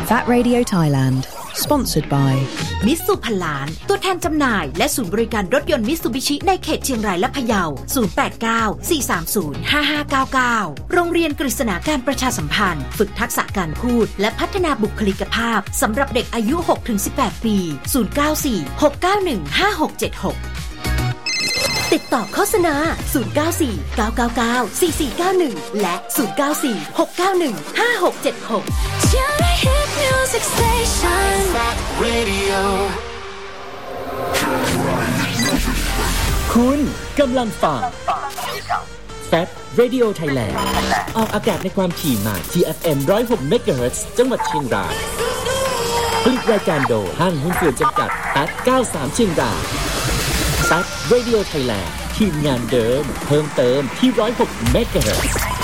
That Radio Thailand Sponsored by มิตซูพันล้านตัวแทนจำหน่ายและศูนย์บริการรถยนต์มิตซูบิชิในเขตเชียงรายและพะเยา 0894305599 โรงเรียนกฤษณาการประชาสัมพันธ์ฝึกทักษะการพูดและพัฒนาบุคลิกภาพสำหรับเด็กอายุ 6-18 ปี 0946915676 ติดต่อโฆษณา 0949994491 และ 0946915676 Music Station Radio คุณกำลังฟัง That Radio Thailand ออกอากาศในความถี่ใหม่ TFM 106 MHz จังหวัดเชียงรายผลิตรายการโดยห้างหุ้นส่วนจำกัด THAT 93 เชียงราย That Radio Thailand ทีมงานเดิมเพิ่มเติมที่106 MHz